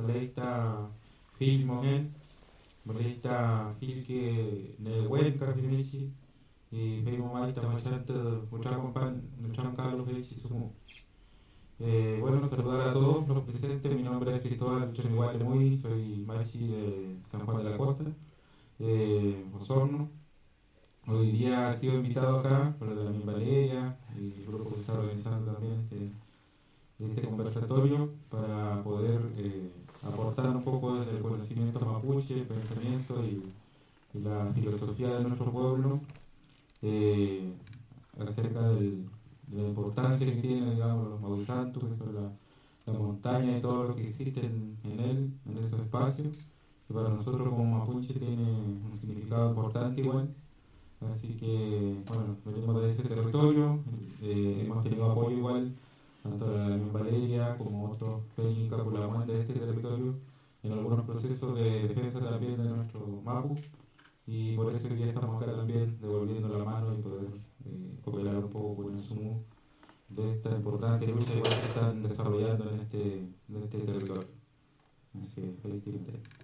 Moleita Phil Mogen, Moleita Phil que Newen Kafimichi, y Pemo Maita Machat, Muchacompan, Muchacalo Hechi Sumu. Bueno, saludar a todos los presentes. Mi nombre es Cristóbal Chonigual Lemuy, soy machi de San Juan de la Costa, Osorno. Hoy día he sido invitado acá por la Valeria y el grupo que está organizando también este conversatorio para poder aportar un poco desde el conocimiento mapuche, el pensamiento y la filosofía de nuestro pueblo acerca de la importancia que tiene, digamos, los Mausantos, que son la montaña y todo lo que existe en él, en esos espacios, que para nosotros como mapuche tiene un significado importante igual. Así que, bueno, venimos de ese territorio, hemos tenido apoyo igual, tanto de la Valeria como otros Peña Culamán de este territorio, en algunos procesos de defensa también de nuestro Mapu, y por eso hoy día estamos acá también devolviendo la mano y poder cooperar un poco con el sumo de esta importante lucha igual que están desarrollando en este territorio. Así que, feliz día.